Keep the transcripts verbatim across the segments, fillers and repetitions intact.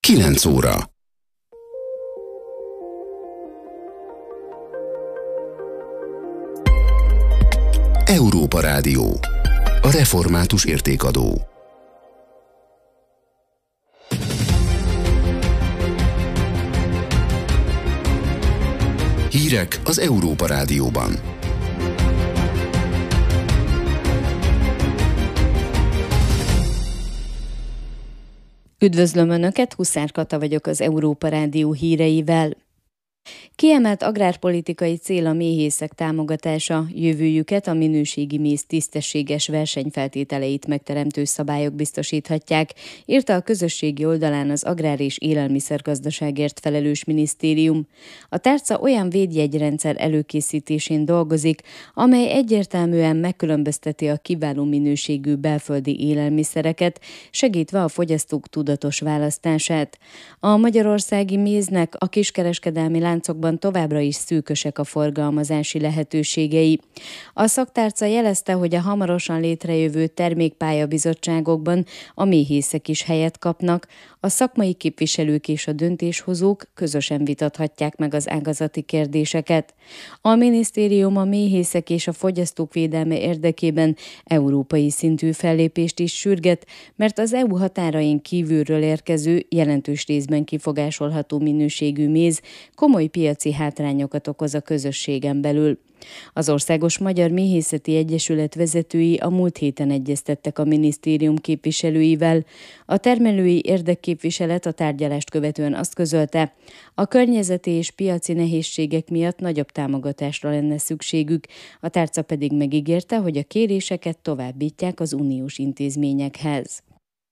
kilenc óra. Európa Rádió. A református értékadó. Hírek az Európa Rádióban. Üdvözlöm Önöket, Huszár Kata vagyok az Európa Rádió híreivel. Kiemelt agrárpolitikai cél a méhészek támogatása, jövőjüket a minőségi méz tisztességes versenyfeltételeit megteremtő szabályok biztosíthatják, írta a közösségi oldalán az Agrár- és Élelmiszergazdaságért felelős minisztérium. A tárca olyan védjegyrendszer előkészítésén dolgozik, amely egyértelműen megkülönbözteti a kiváló minőségű belföldi élelmiszereket, segítve a fogyasztók tudatos választását. A magyarországi méznek a kiskereskedelmi láncokban továbbra is szűkösek a forgalmazási lehetőségei. A szaktárca jelezte, hogy a hamarosan létrejövő termékpályabizottságokban a méhészek is helyet kapnak, a szakmai képviselők és a döntéshozók közösen vitathatják meg az ágazati kérdéseket. A minisztérium a méhészek és a fogyasztók védelme érdekében európai szintű fellépést is sürget, mert az é u határain kívülről érkező, jelentős részben kifogásolható minőségű méz komoly piaci hátrányokat okoz a közösségen belül. Az Országos Magyar Méhészeti Egyesület vezetői a múlt héten egyeztettek a minisztérium képviselőivel. A termelői érdekképviselet a tárgyalást követően azt közölte, a környezeti és piaci nehézségek miatt nagyobb támogatásra lenne szükségük, a tárca pedig megígérte, hogy a kéréseket továbbítják az uniós intézményekhez.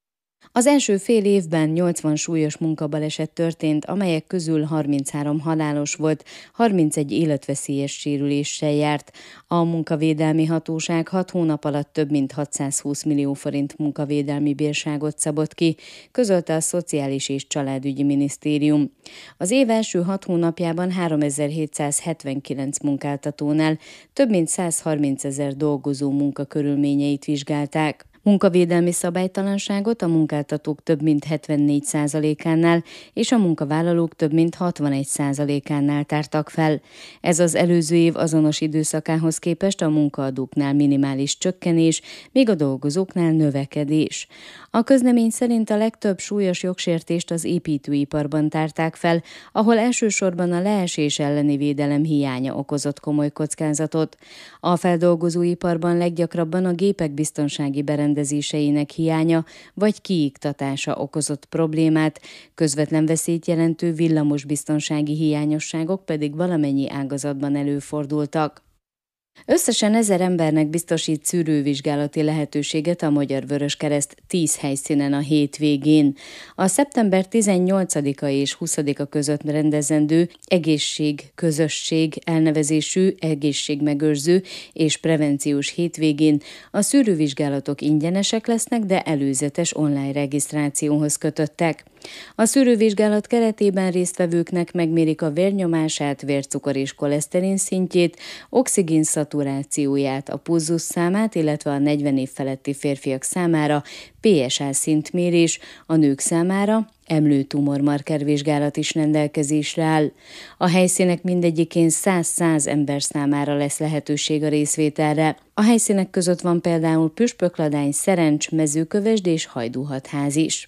Az első fél évben nyolcvan súlyos munkabaleset történt, amelyek közül harminchárom halálos volt, harmincegy életveszélyes sérüléssel járt. A munkavédelmi hatóság hat hónap alatt több mint hatszázhúsz millió forint munkavédelmi bírságot szabott ki, közölte a Szociális és Családügyi Minisztérium. Az év első hat hónapjában háromezer-hétszázhetvenkilenc munkáltatónál több mint százharmincezer dolgozó munkakörülményeit vizsgálták. Munkavédelmi szabálytalanságot a munkáltatók több mint hetvennégy százalékánál és a munkavállalók több mint hatvanegy százalékánál tártak fel. Ez az előző év azonos időszakához képest a munkaadóknál minimális csökkenés, míg a dolgozóknál növekedés. A közlemény szerint a legtöbb súlyos jogsértést az építőiparban tárták fel, ahol elsősorban a leesés elleni védelem hiánya okozott komoly kockázatot. A feldolgozóiparban leggyakrabban a gépek biztonsági berendezéseinek hiánya vagy kiiktatása okozott problémát, közvetlen veszélyt jelentő villamosbiztonsági hiányosságok pedig valamennyi ágazatban előfordultak. Összesen ezer embernek biztosít szűrővizsgálati lehetőséget a Magyar Vöröskereszt tíz helyszínen a hétvégén. A szeptember tizennyolcadika és huszadika között rendezendő egészség-közösség elnevezésű egészségmegőrző és prevenciós hétvégén a szűrővizsgálatok ingyenesek lesznek, de előzetes online regisztrációhoz kötöttek. A szűrővizsgálat keretében résztvevőknek megmérik a vérnyomását, vércukor és koleszterin szintjét, oxigén szaturációját, a pulzus számát, illetve a negyven év feletti férfiak számára pé es á szintmérés, a nők számára emlőtumormarker vizsgálat is rendelkezésre áll. A helyszínek mindegyikén száz-száz ember számára lesz lehetőség a részvételre. A helyszínek között van például Püspökladány, Szerencs, Mezőkövesd és Hajdúhatház is.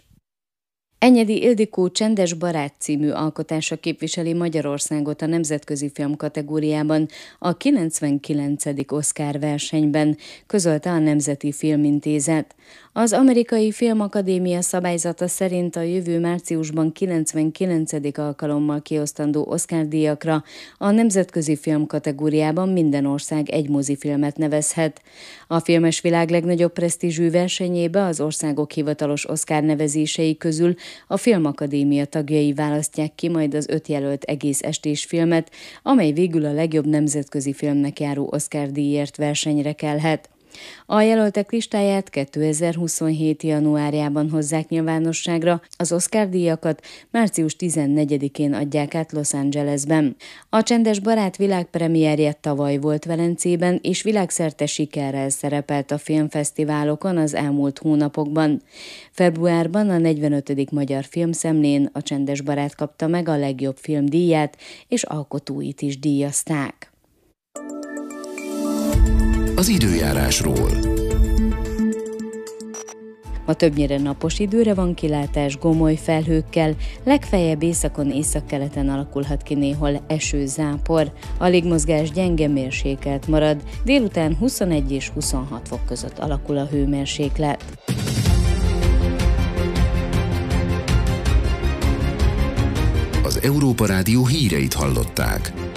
Enyedi Ildikó Csendes barát című alkotása képviseli Magyarországot a nemzetközi film kategóriában a kilencvenkilencedik Oscar versenyben, közölte a Nemzeti Filmintézet. Az Amerikai Filmakadémia szabályzata szerint a jövő márciusban kilencvenkilencedik alkalommal kiosztandó Oscar-díjakra a nemzetközi film kategóriában minden ország egy mozifilmet nevezhet. A filmes világ legnagyobb presztízsű versenyébe az országok hivatalos Oscar nevezései közül a Filmakadémia tagjai választják ki majd az öt jelölt egész estés filmet, amely végül a legjobb nemzetközi filmnek járó Oscar-díjért versenyre kelhet. A jelöltek listáját kétezer-huszonhét. januárjában hozzák nyilvánosságra, az Oscar-díjakat március tizennegyedikén adják át Los Angelesben. A Csendes barát világpremierje tavaly volt Velencében, és világszerte sikerrel szerepelt a filmfesztiválokon az elmúlt hónapokban. Februárban a negyvenötödik Magyar Filmszemlén a Csendes barát kapta meg a legjobb filmdíját, és alkotóit is díjazták. Az időjárásról. Ma többnyire napos időre van kilátás gomoly felhőkkel, legfeljebb északon északkeleten alakulhat ki néhol eső-zápor. A légmozgás gyenge mérsékelt marad, délután huszonegy és huszonhat fok között alakul a hőmérséklet. Az Európa Rádió híreit hallották.